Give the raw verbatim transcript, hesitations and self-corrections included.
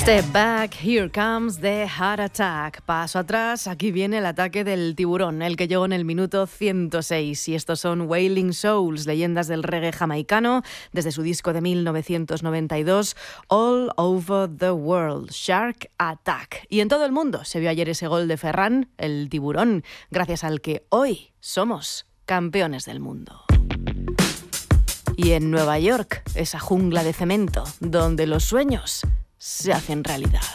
Step back, here comes the heart attack. Paso atrás, aquí viene el ataque del tiburón, el que llegó en el minuto ciento seis. Y estos son Wailing Souls, leyendas del reggae jamaicano, desde su disco de mil novecientos noventa y dos, All Over the World, Shark Attack. Y en todo el mundo se vio ayer ese gol de Ferran, el tiburón, gracias al que hoy somos campeones del mundo. Y en Nueva York, esa jungla de cemento, donde los sueños se hacen realidad.